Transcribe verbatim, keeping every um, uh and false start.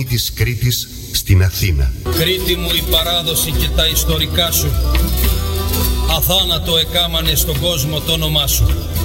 σκόνη της Κρήτης στην Αθήνα. Κρήτη μου, η παράδοση και τα ιστορικά σου αθάνατο εκάμανε στον κόσμο το όνομά σου.